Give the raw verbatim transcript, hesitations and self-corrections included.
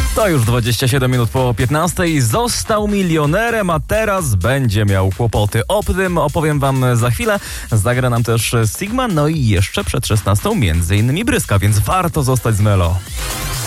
To już dwadzieścia siedem minut po piętnastej. Został milionerem, a teraz będzie miał kłopoty. O tym opowiem wam za chwilę. Zagra nam też Sigma, no i jeszcze przed szesnastą między innymi Bryska, więc warto zostać z Melo.